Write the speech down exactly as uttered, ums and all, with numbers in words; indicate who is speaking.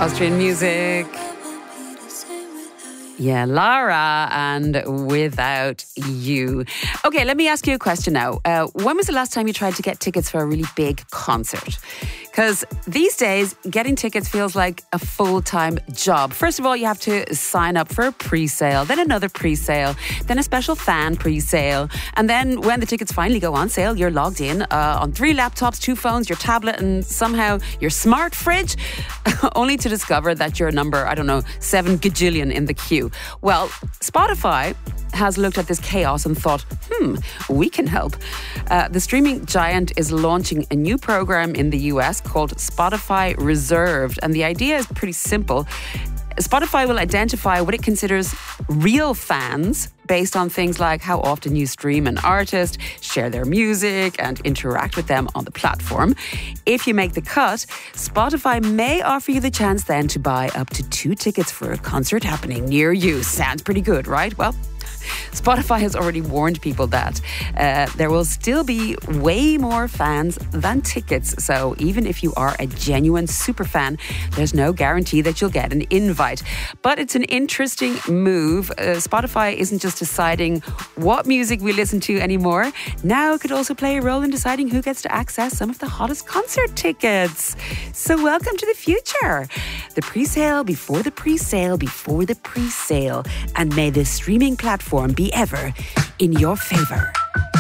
Speaker 1: Austrian music. Yeah, Lara and Without You. Okay, let me ask you a question now. Uh, when was the last time you tried to get tickets for a really big concert? Because these days, getting tickets feels like a full-time job. First of all, you have to sign up for a pre-sale, then another pre-sale, then a special fan pre-sale. And then when the tickets finally go on sale, you're logged in uh, on three laptops, two phones, your tablet, and somehow your smart fridge, only to discover that you're number, I don't know, seven gajillion in the queue. Well, Spotify has looked at this chaos and thought, hmm, we can help. Uh, the streaming giant is launching a new program in the U S called Spotify Reserved. And the idea is pretty simple. Spotify will identify what it considers real fans based on things like how often you stream an artist, share their music, and interact with them on the platform. If you make the cut, Spotify may offer you the chance then to buy up to two tickets for a concert happening near you. Sounds pretty good, right? Well, Spotify has already warned people that uh, there will still be way more fans than tickets. So even if you are a genuine super fan, there's no guarantee that you'll get an invite. But it's an interesting move. Uh, Spotify isn't just deciding what music we listen to anymore. Now it could also play a role in deciding who gets to access some of the hottest concert tickets. So welcome to the future. The pre-sale before the pre-sale before the pre-sale. And may this streaming platform be ever in your favor.